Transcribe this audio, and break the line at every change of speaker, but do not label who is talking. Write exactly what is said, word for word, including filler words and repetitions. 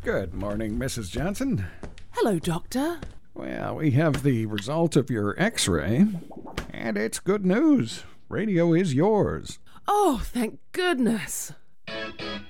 Good morning, Missus Johnson.
Hello, Doctor.
Well, we have the result of your x-ray, and it's good news. Radio is yours.
Oh, thank goodness.